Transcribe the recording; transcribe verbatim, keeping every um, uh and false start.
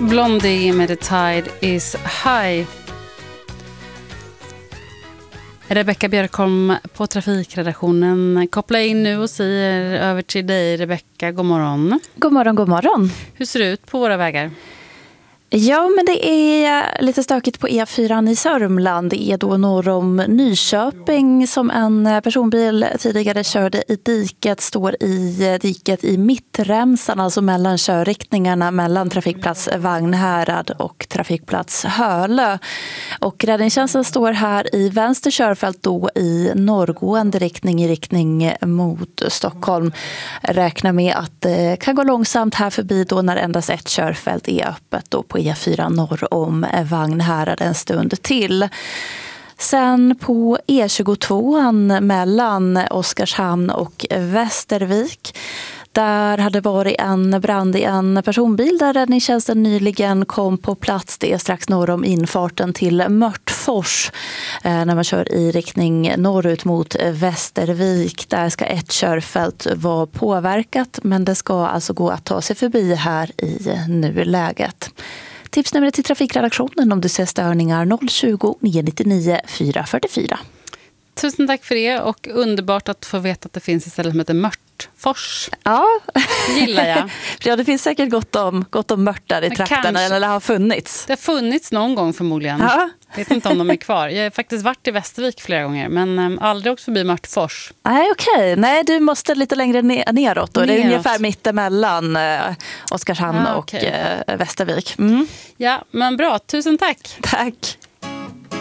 Blondie med The Tide is High. Rebecka Björkholm på trafikredaktionen kopplar in nu och säger över till dig, Rebecka. God morgon. God morgon, god morgon. Hur ser det ut på våra vägar? Ja, men det är lite stökigt på E fyra i Sörmland. Det är då norr om Nyköping som en personbil tidigare körde i diket. Står i diket i mittremsan, alltså mellan körriktningarna mellan trafikplats Vagnhärad och trafikplats Hölö. Och räddningstjänsten står här i vänster körfält då i norrgående riktning i riktning mot Stockholm. Räknar med att det kan gå långsamt här förbi då när endast ett körfält är öppet då på E fyra norr om Vagnhärad en stund till. Sen på E tjugotvå mellan Oskarshamn och Västervik. Där hade varit en brand i en personbil där räddningstjänsten nyligen kom på plats. Det är strax norr om infarten till Mörtfors eh, när man kör i riktning norrut mot Västervik. Där ska ett körfält vara påverkat, men det ska alltså gå att ta sig förbi här i nuläget. Tipsnumret till trafikredaktionen om du ser störningar noll tjugo, nio nittionio, fyra fyrtiofyra. Tusen tack för det, och underbart att få veta att det finns ett ställe som heter Mörtfors. Ja, gillar jag. Ja, det finns säkert gott om, gott om mört där i Men trakterna, kanske. eller har funnits. Det har funnits någon gång förmodligen. Ja. Jag vet inte om de är kvar. Jag har faktiskt varit i Västervik flera gånger, men äm, aldrig åkt förbi Mörtfors. Nej, okej. Nej, du måste lite längre ner- neråt. Då. Det är Neråt. ungefär mittemellan eh, Oskarshamn Ja, och okej. eh, Västervik. Mm. Ja, men bra. Tusen tack. Tack.